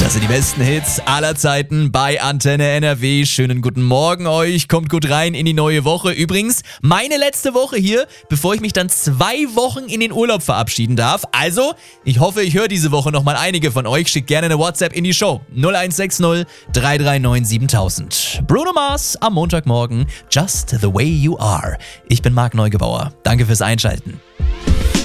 Das sind die besten Hits aller Zeiten bei Antenne NRW. Schönen guten Morgen euch. Kommt gut rein in die neue Woche. Übrigens, meine letzte Woche hier, bevor ich mich dann 2 Wochen in den Urlaub verabschieden darf. Also, ich hoffe, ich höre diese Woche nochmal einige von euch. Schickt gerne eine WhatsApp in die Show. 0160 339 7000. Bruno Mars am Montagmorgen. Just the way you are. Ich bin Marc Neugebauer. Danke fürs Einschalten.